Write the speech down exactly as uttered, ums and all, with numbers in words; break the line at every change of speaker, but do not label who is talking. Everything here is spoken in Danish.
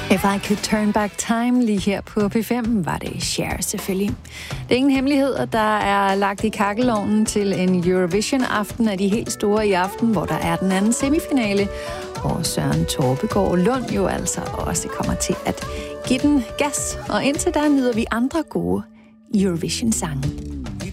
If I Could Turn Back Time lige her på P fem, var det Cher selvfølgelig. Det er ingen hemmelighed, at der er lagt i kakkelovnen til en Eurovision-aften af de helt store i aften, hvor der er den anden semifinale, hvor Søren Torpegaard Lund jo altså også kommer til at give den gas. Og indtil der nyder vi andre gode Eurovision-sange.